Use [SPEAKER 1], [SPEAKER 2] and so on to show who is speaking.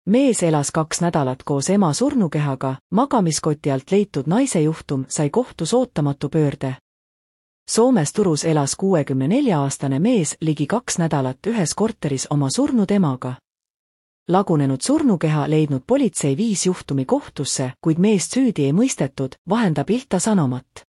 [SPEAKER 1] Mees elas 2 nädalat koos ema surnukehaga, magamiskoti alt leitud naise juhtum sai kohtus ootamatu pöörde. Soomes Turus elas 64-aastane mees ligi 2 nädalat ühes korteris oma surnud emaga. Lagunenud surnukeha leidnud politsei viis juhtumi kohtusse, kuid meest süüdi ei mõistetud, vahendab Ilta Sanomat.